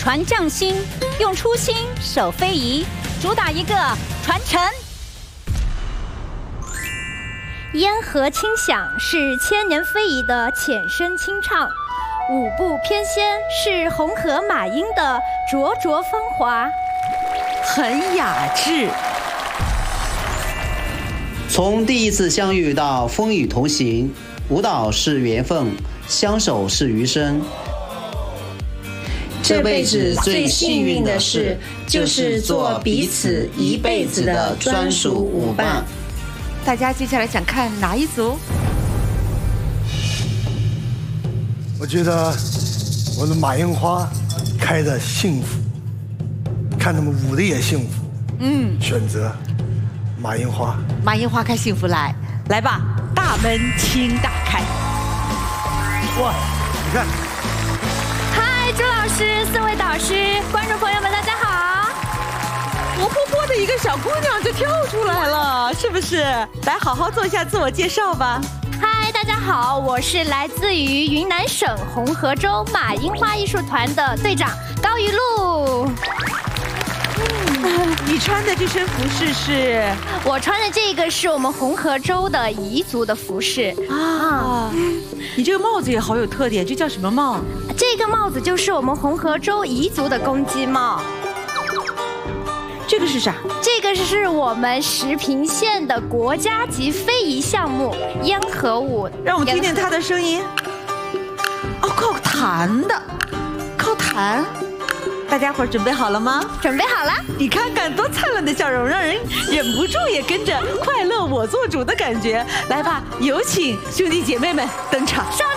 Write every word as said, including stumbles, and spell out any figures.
传匠心，用初心守非遗，主打一个传承。烟河轻响是千年非遗的浅声清唱，舞步翩跹是红河马英的灼灼芳华， 很雅致。 从第一次相遇到风雨同行，舞蹈是缘分，相守是余生。 这辈子最幸运的事，就是做彼此一辈子的专属舞伴。 大家接下来想看哪一组？ 我觉得我的马樱花开的幸福，看他们舞的也幸福。嗯，选择马樱花。 马樱花开幸福来，来吧，大门请打开。 哇，你看。 嗨，朱老师、四位导师、观众朋友们，大家好！ 活泼泼的一个小姑娘就跳出来了，是不是？来，好好做一下自我介绍吧。 嗨，大家好，我是来自于云南省红河州马樱花艺术团的队长高玉露。 嗯，你穿的这身服饰是？ 我穿的这个是我们红河州的彝族的服饰啊。你这个帽子也好有特点，这叫什么帽？ 这个帽子就是我们红河州彝族的公鸡帽。 这个是啥？ 这个是我们石屏县的国家级非遗项目烟河舞。 让我们听听它的声音。哦，靠弹的，靠弹。大家伙儿准备好了吗？ 准备好了。 你看看多灿烂的笑容，让人忍不住也跟着快乐我做主的感觉。来吧，有请兄弟姐妹们登场。 少